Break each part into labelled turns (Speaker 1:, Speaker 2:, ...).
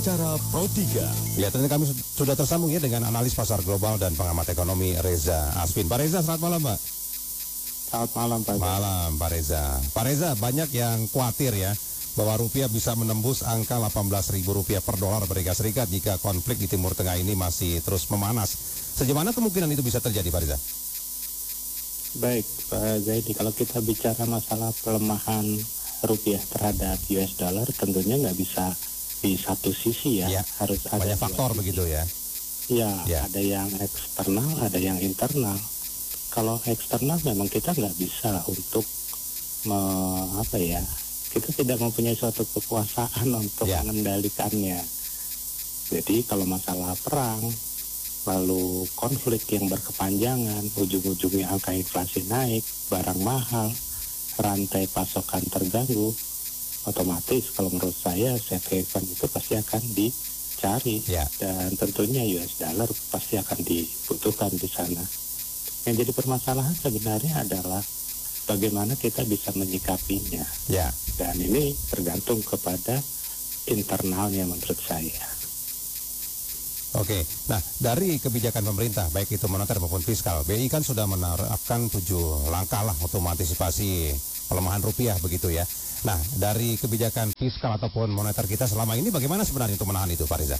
Speaker 1: Wawancara Pro 3.
Speaker 2: Ya, tentunya kami sudah tersambung ya dengan analis pasar global dan pengamat ekonomi Reza Asvin. Pak Reza, selamat malam, Pak.
Speaker 3: Selamat malam, Pak.
Speaker 2: Malam, Pak Reza. Pak Reza, banyak yang khawatir ya bahwa rupiah bisa menembus angka Rp18.000 per dolar Amerika Serikat jika konflik di Timur Tengah ini masih terus memanas. Sejauh mana kemungkinan itu bisa terjadi, Pak Reza?
Speaker 3: Baik, Pak Zaidi, kalau kita bicara masalah pelemahan rupiah terhadap US dollar, tentunya nggak bisa di satu sisi ya, harus ada
Speaker 2: banyak faktor begitu ya.
Speaker 3: Ya, ada yang eksternal, ada yang internal. Kalau eksternal memang kita nggak bisa untuk kita tidak mempunyai suatu kekuasaan untuk mengendalikannya. Jadi kalau masalah perang, lalu konflik yang berkepanjangan, ujung-ujungnya angka inflasi naik, barang mahal, rantai pasokan terganggu, otomatis kalau menurut saya safe haven itu pasti akan dicari, dan tentunya US dollar pasti akan dibutuhkan di sana. Yang jadi permasalahan sebenarnya adalah bagaimana kita bisa menyikapinya, dan ini tergantung kepada internalnya menurut saya.
Speaker 2: Oke, nah dari kebijakan pemerintah, baik itu moneter maupun fiskal, BI kan sudah menerapkan 7 langkah lah untuk mengantisipasi pelemahan rupiah begitu ya. Nah, dari kebijakan fiskal ataupun moneter kita selama ini bagaimana sebenarnya untuk menahan itu, Pak Reza?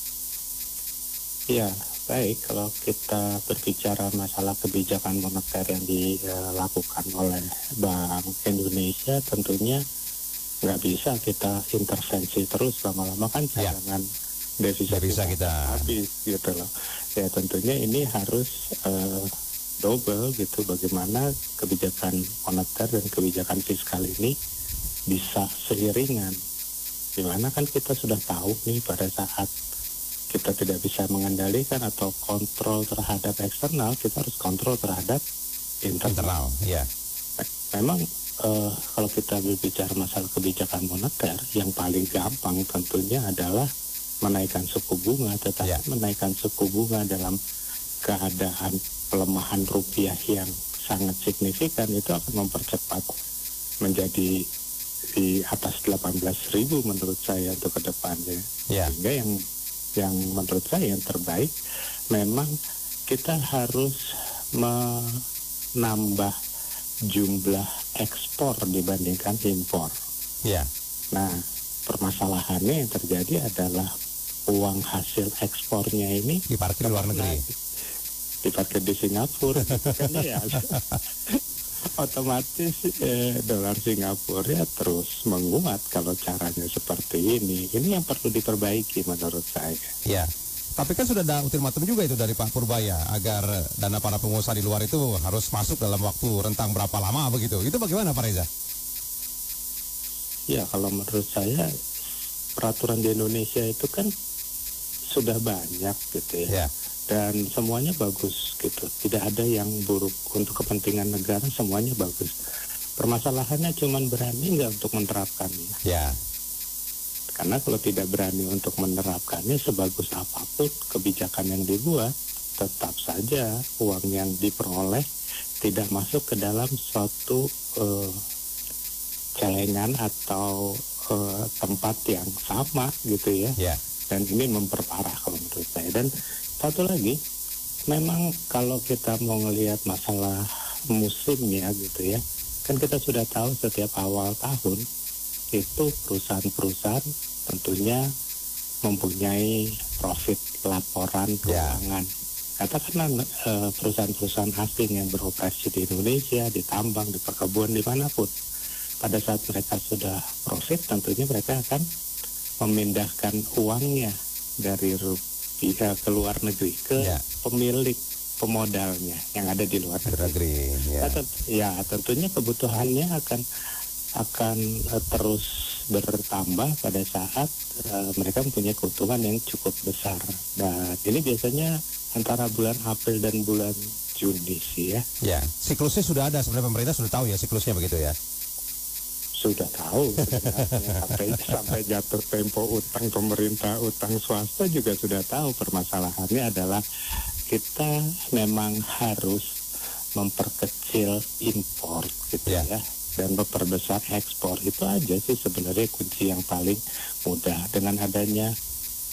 Speaker 3: Ya, baik. Kalau kita berbicara masalah kebijakan moneter yang dilakukan oleh Bank Indonesia, tentunya nggak bisa kita intervensi terus lama-lama kan cadangan devisa kita habis gitu loh. Ya tentunya ini harus double gitu, bagaimana kebijakan moneter dan kebijakan fiskal ini bisa seiringan. Dimana kan kita sudah tahu nih, pada saat kita tidak bisa mengendalikan atau kontrol terhadap eksternal, kita harus kontrol terhadap internal. Memang kalau kita berbicara masalah kebijakan moneter, yang paling gampang tentunya adalah menaikkan suku bunga, tetapi menaikkan suku bunga dalam keadaan pelemahan rupiah yang sangat signifikan itu akan mempercepat menjadi di atas 18.000 menurut saya untuk ke depannya. Sehingga yang menurut saya yang terbaik memang kita harus menambah jumlah ekspor dibandingkan impor. Nah, permasalahannya yang terjadi adalah uang hasil ekspornya ini
Speaker 2: diparkir di luar negeri,
Speaker 3: diparkir di Singapura, kan ya. Otomatis dolar Singapura ya terus menguat kalau caranya seperti ini. Ini yang perlu diperbaiki menurut saya.
Speaker 2: Ya, tapi kan sudah ada ultimatum juga itu dari Pak Purbaya agar dana para pengusaha di luar itu harus masuk dalam waktu rentang berapa lama begitu. Itu bagaimana, Pak Reza?
Speaker 3: Ya, kalau menurut saya peraturan di Indonesia itu kan sudah banyak gitu ya. Dan semuanya bagus gitu, tidak ada yang buruk. Untuk kepentingan negara semuanya bagus. Permasalahannya cuman berani nggak untuk menerapkannya. Karena kalau tidak berani untuk menerapkannya, sebagus apapun kebijakan yang dibuat, tetap saja uang yang diperoleh tidak masuk ke dalam suatu celengan atau tempat yang sama gitu ya. Dan ini memperparah kalau menurut saya. Dan satu lagi, memang kalau kita mau ngelihat masalah musimnya gitu ya, kan kita sudah tahu setiap awal tahun itu perusahaan-perusahaan tentunya mempunyai profit laporan keuangan. Katakanlah perusahaan-perusahaan asing yang beroperasi di Indonesia, di tambang, di perkebunan, dimanapun, pada saat mereka sudah profit, tentunya mereka akan memindahkan uangnya dari rupiah ke luar negeri ke pemilik pemodalnya yang ada di luar negeri. Tentunya kebutuhannya akan terus bertambah pada saat mereka mempunyai keuntungan yang cukup besar. Dan ini biasanya antara bulan April dan bulan Juni sih ya.
Speaker 2: Siklusnya sudah ada, sebenarnya pemerintah sudah tahu ya siklusnya begitu ya.
Speaker 3: Sudah tahu sampai jatuh tempo utang pemerintah, utang swasta juga sudah tahu. Permasalahannya adalah kita memang harus memperkecil impor gitu ya, dan memperbesar ekspor. Itu aja sih sebenarnya kunci yang paling mudah. Dengan adanya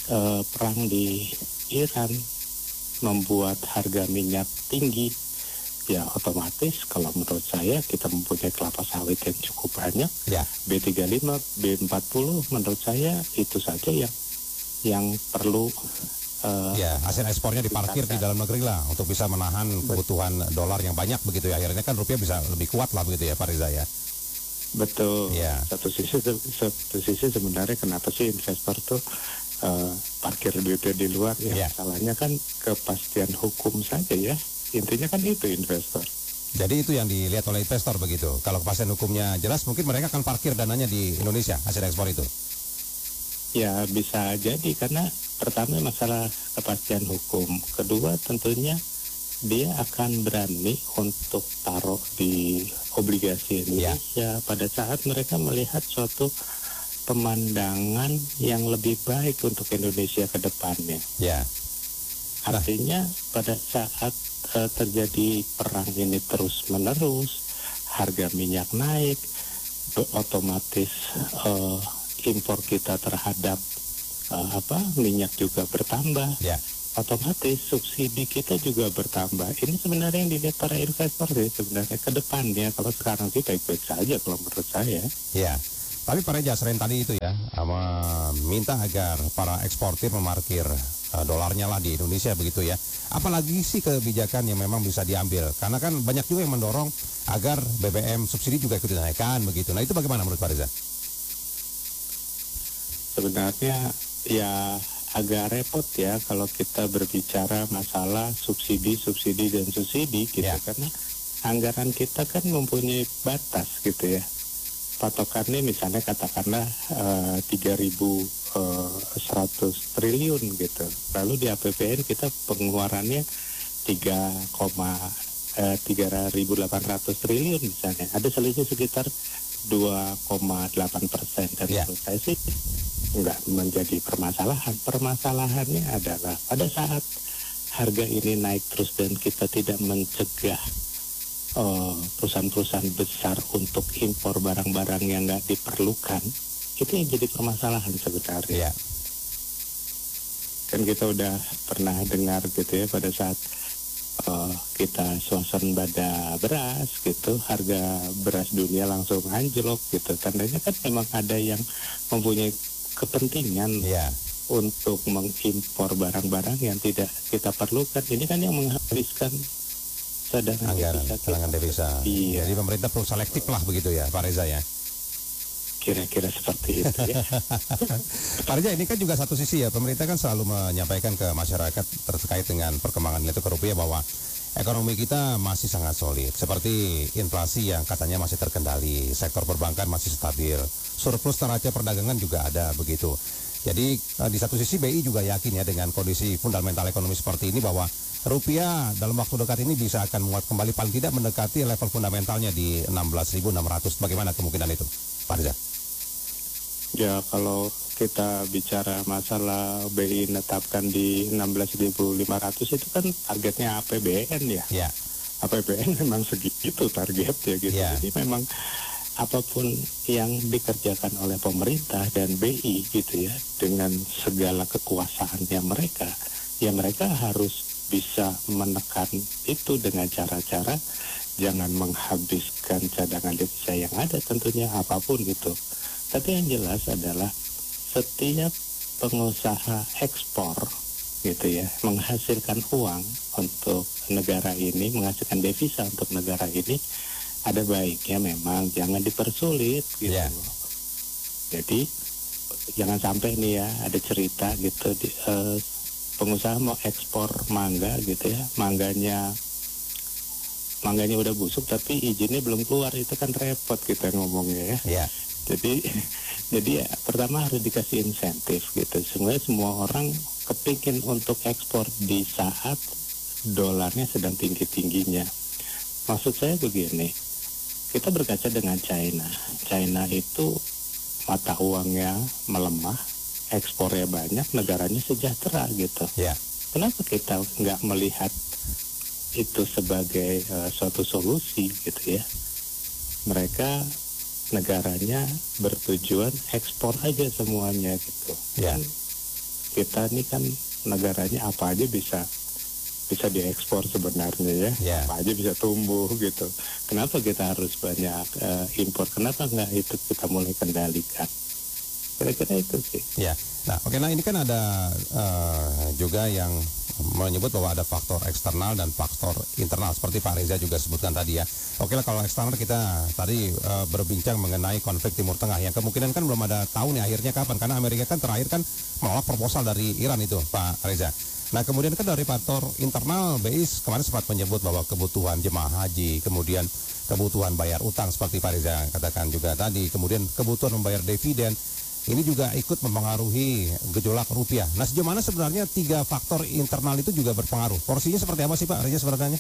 Speaker 3: perang di Iran membuat harga minyak tinggi, ya otomatis kalau menurut saya kita mempunyai kelapa sawit yang cukup banyak,
Speaker 2: Ya.
Speaker 3: B35, B40 menurut saya itu saja yang perlu
Speaker 2: Ya, hasil ekspornya diparkir di dalam negeri lah untuk bisa menahan kebutuhan dolar yang banyak begitu ya. Akhirnya kan rupiah bisa lebih kuat lah begitu ya, Pak Riza ya.
Speaker 3: betul.
Speaker 2: Ya.
Speaker 3: Satu sisi sebenarnya kenapa sih investor tuh parkir duitnya di luar ya?
Speaker 2: Ya.
Speaker 3: Masalahnya kan kepastian hukum saja ya. Intinya kan itu investor.
Speaker 2: Jadi itu yang dilihat oleh investor begitu. Kalau kepastian hukumnya jelas, mungkin mereka akan parkir dananya di Indonesia hasil ekspor itu.
Speaker 3: Ya bisa jadi karena pertama masalah kepastian hukum, kedua tentunya dia akan berani untuk taruh di obligasi Indonesia pada saat mereka melihat suatu pemandangan yang lebih baik untuk Indonesia ke depannya.
Speaker 2: Ya.
Speaker 3: Artinya pada saat terjadi perang ini terus menerus, harga minyak naik, otomatis impor kita terhadap minyak juga bertambah,
Speaker 2: Ya.
Speaker 3: otomatis subsidi kita juga bertambah. Ini sebenarnya yang dilihat para investor sih sebenarnya ke depannya. Kalau sekarang sih baik-baik saja kalau menurut saya.
Speaker 2: Ya. Tapi Pak Reja selain tadi itu ya, meminta agar para eksportir memarkir dolarnya lah di Indonesia begitu ya. Apalagi sih kebijakan yang memang bisa diambil? Karena kan banyak juga yang mendorong agar BBM subsidi juga ikut dinaikkan begitu. Nah itu bagaimana menurut Pak Reza?
Speaker 3: Sebenarnya ya agak repot ya kalau kita berbicara masalah subsidi dan subsidi gitu
Speaker 2: Ya.
Speaker 3: karena anggaran kita kan mempunyai batas gitu ya. Patokannya misalnya katakanlah 3.100 triliun gitu. Lalu di APBN kita pengeluarannya 3.800 triliun misalnya. Ada selisih sekitar 2,8%. Dan
Speaker 2: Ya.
Speaker 3: menurut saya sih nggak menjadi permasalahan. Permasalahannya adalah pada saat harga ini naik terus dan kita tidak mencegah perusahaan-perusahaan besar untuk impor barang-barang yang nggak diperlukan, itu yang jadi permasalahan sebenarnya.
Speaker 2: Ya.
Speaker 3: Kan kita udah pernah dengar gitu ya pada saat kita swasembada beras gitu, harga beras dunia langsung anjlok gitu. Tandanya kan memang ada yang mempunyai kepentingan
Speaker 2: Ya.
Speaker 3: untuk mengimpor barang-barang yang tidak kita perlukan. Ini kan yang menghabiskan
Speaker 2: Anggaran, cadangan devisa.
Speaker 3: Iya.
Speaker 2: Jadi pemerintah perlu selektif lah begitu ya, Pak Reza ya.
Speaker 3: Kira-kira seperti itu ya.
Speaker 2: Pak Reza, ini kan juga satu sisi ya, pemerintah kan selalu menyampaikan ke masyarakat terkait dengan perkembangan nilai tukar rupiah bahwa ekonomi kita masih sangat solid. Seperti inflasi yang katanya masih terkendali, sektor perbankan masih stabil, surplus neraca perdagangan juga ada begitu. Jadi di satu sisi BI juga yakin ya dengan kondisi fundamental ekonomi seperti ini bahwa rupiah dalam waktu dekat ini bisa akan menguat kembali paling tidak mendekati level fundamentalnya di 16.600. Bagaimana kemungkinan itu, Pak Reza?
Speaker 3: Ya kalau kita bicara masalah BI menetapkan di 16.500 itu kan targetnya APBN ya.
Speaker 2: Ya.
Speaker 3: APBN memang segitu target ya gitu.
Speaker 2: Ya.
Speaker 3: Jadi memang apapun yang dikerjakan oleh pemerintah dan BI gitu ya, dengan segala kekuasaannya mereka, ya mereka harus bisa menekan itu dengan cara-cara jangan menghabiskan cadangan devisa yang ada tentunya apapun itu. Tapi yang jelas adalah setiap pengusaha ekspor gitu ya menghasilkan uang untuk negara ini, menghasilkan devisa untuk negara ini, ada baiknya memang jangan dipersulit gitu.
Speaker 2: Yeah.
Speaker 3: Jadi jangan sampai nih ya ada cerita gitu pengusaha mau ekspor mangga gitu ya, mangganya udah busuk tapi izinnya belum keluar, itu kan repot kita ngomongnya ya.
Speaker 2: Yeah.
Speaker 3: Jadi ya pertama harus dikasih insentif gitu. Sebenarnya semua orang kepingin untuk ekspor di saat dolarnya sedang tinggi-tingginya. Maksud saya begini, kita berkaca dengan China. China itu mata uangnya melemah, ekspornya banyak, negaranya sejahtera gitu.
Speaker 2: Yeah.
Speaker 3: Kenapa kita nggak melihat itu sebagai suatu solusi gitu ya? Mereka negaranya bertujuan ekspor aja semuanya gitu.
Speaker 2: Ya.
Speaker 3: kita ini kan negaranya apa aja bisa diekspor sebenarnya ya.
Speaker 2: Yeah.
Speaker 3: Apa aja bisa tumbuh gitu. Kenapa kita harus banyak impor? Kenapa nggak itu kita mulai kendalikan? Kira-kira itu sih.
Speaker 2: Ya, nah oke, nah ini kan ada juga yang menyebut bahwa ada faktor eksternal dan faktor internal, seperti Pak Reza juga sebutkan tadi ya. Oke lah, kalau eksternal kita tadi berbincang mengenai konflik Timur Tengah yang kemungkinan kan belum ada tahu nih akhirnya kapan, karena Amerika kan terakhir kan menolak proposal dari Iran itu, Pak Reza. Nah kemudian kan dari faktor internal, BI kemarin sempat menyebut bahwa kebutuhan jemaah haji, kemudian kebutuhan bayar utang seperti Pak Reza katakan juga tadi, kemudian kebutuhan membayar dividen, ini juga ikut mempengaruhi gejolak rupiah. Nah sejauh mana sebenarnya 3 faktor internal itu juga berpengaruh? Porsinya seperti apa sih Pak Reza sebenarnya?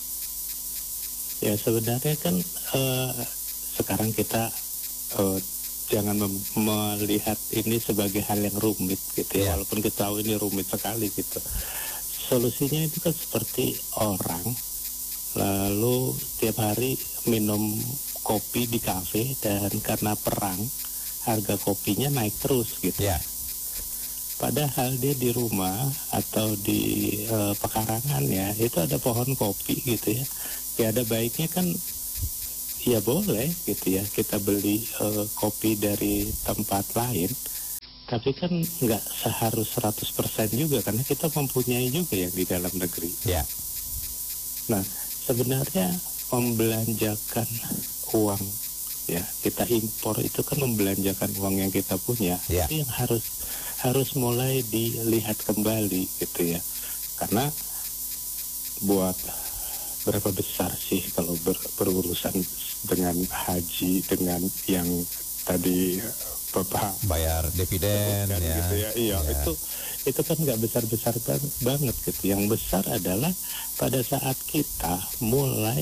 Speaker 3: Ya sebenarnya kan sekarang kita jangan melihat ini sebagai hal yang rumit gitu ya, walaupun kita tahu ini rumit sekali gitu. Solusinya itu kan seperti orang lalu tiap hari minum kopi di kafe dan karena perang harga kopinya naik terus gitu.
Speaker 2: Yeah.
Speaker 3: Padahal dia di rumah atau di pekarangan ya, itu ada pohon kopi gitu ya. Ya ada baiknya kan, ya boleh gitu ya, kita beli kopi dari tempat lain. Tapi kan nggak seharus 100% juga, karena kita mempunyai juga yang di dalam negeri.
Speaker 2: Yeah.
Speaker 3: Nah, sebenarnya membelanjakan uang, ya kita impor itu kan membelanjakan uang yang kita punya.
Speaker 2: Yeah.
Speaker 3: Itu yang harus mulai dilihat kembali gitu ya. Karena buat berapa besar sih kalau berurusan dengan haji, dengan yang tadi Bapak
Speaker 2: bayar dividen ya,
Speaker 3: gitu ya. Iya, ya. Itu kan nggak besar-besar banget gitu. Yang besar adalah pada saat kita mulai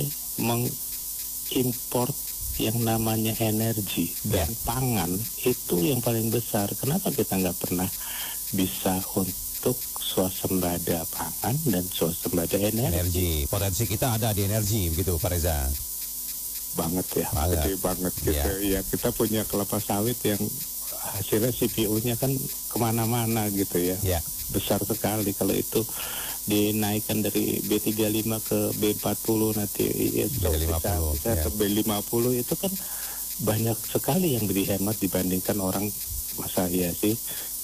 Speaker 3: mengimpor yang namanya energi dan pangan, itu yang paling besar. Kenapa kita nggak pernah bisa untuk swasembada pangan dan swasembada energi?
Speaker 2: Potensi kita ada di energi, begitu Pak Reza.
Speaker 3: Banget ya, gede banget gitu ya. Kita punya kelapa sawit yang hasilnya CPO-nya kan kemana-mana gitu ya. Besar sekali. Kalau itu dinaikkan dari B35 ke B40 nanti bisa ke B50, itu kan banyak sekali yang dihemat dibandingkan orang. Masa iya sih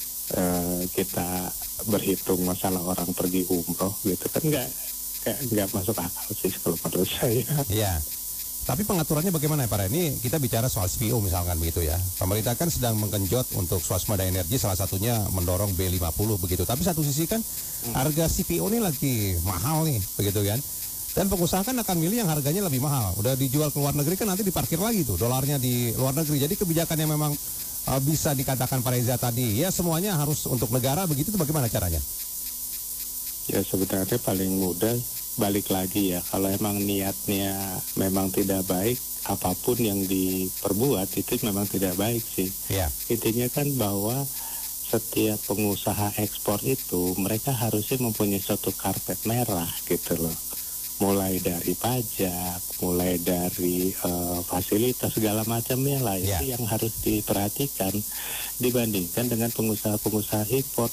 Speaker 3: kita berhitung masalah orang pergi umroh gitu kan, nggak masuk akal sih kalau menurut saya.
Speaker 2: Iya. Tapi pengaturannya bagaimana ya Pak? Ini kita bicara soal CPO misalkan begitu ya. Pemerintah kan sedang menggenjot untuk swasembada energi, salah satunya mendorong B50 begitu. Tapi satu sisi kan harga CPO ini lagi mahal nih begitu kan. Dan pengusaha kan akan milih yang harganya lebih mahal. Udah dijual ke luar negeri kan nanti diparkir lagi tuh dolarnya di luar negeri. Jadi kebijakan yang memang bisa dikatakan Pak Reza tadi, ya semuanya harus untuk negara begitu, itu bagaimana caranya?
Speaker 3: Ya sebenarnya paling mudah balik lagi ya, kalau emang niatnya memang tidak baik, apapun yang diperbuat itu memang tidak baik sih. Intinya kan bahwa setiap pengusaha ekspor itu mereka harusnya mempunyai suatu karpet merah gitu loh. Mulai dari pajak, mulai dari fasilitas segala macamnya lah, itu yang harus diperhatikan dibandingkan dengan pengusaha-pengusaha impor.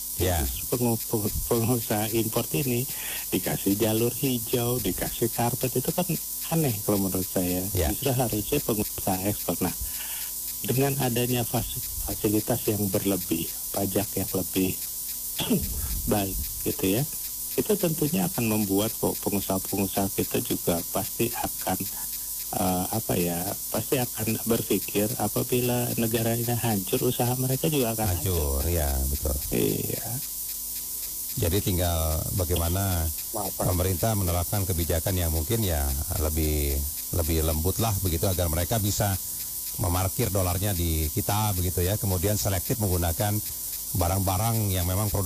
Speaker 3: Pengusaha import ini dikasih jalur hijau, dikasih karpet, itu kan aneh kalau menurut saya. Justru harusnya pengusaha ekspor. Nah, dengan adanya fasilitas yang berlebih, pajak yang lebih baik gitu ya, itu tentunya akan membuat pengusaha-pengusaha kita juga pasti akan pasti akan berpikir apabila negara ini hancur, usaha mereka juga akan hancur.
Speaker 2: Ya betul.
Speaker 3: Iya.
Speaker 2: Jadi tinggal bagaimana pemerintah menerapkan kebijakan yang mungkin ya lebih lembut lah begitu, agar mereka bisa memarkir dolarnya di kita begitu ya, kemudian selektif menggunakan barang-barang yang memang